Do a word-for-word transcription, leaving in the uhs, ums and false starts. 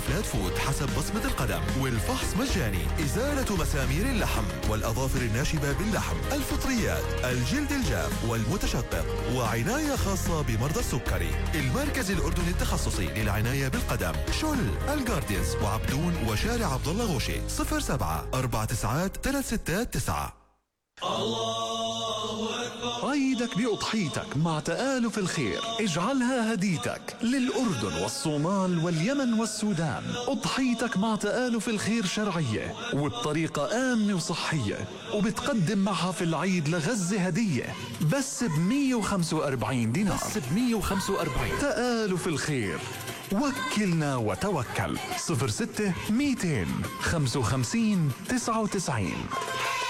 فلات فود حسب بصمة القدم، والفحص مجاني. إزالة مسامير اللحم والأظافر الناشبة باللحم، الفطريات، الجلد الجاف والمتشقق، وعناية خاصة بمرضى السكري. المركز الأردني التخصصي للعناية بالقدم، شل، الجاردينز وعبدون وشارع عبد الله غوشي. صفر سبعة أربعة تسعات ثلاث ستات تسعة. الله أكبر. عيدك بأضحيتك مع تآلف الخير، اجعلها هديتك للأردن والصومال واليمن والسودان. أضحيتك مع تآلف الخير شرعية وبطريقة آمنة وصحية، وبتقدم معها في العيد لغزة هدية بس ب مية وخمسة وأربعين دينار. بس ب مية وخمسة وأربعين. تآلف الخير، وكلنا وتوكل. صفر ستة مئتين خمسة وخمسين تسعة وتسعين.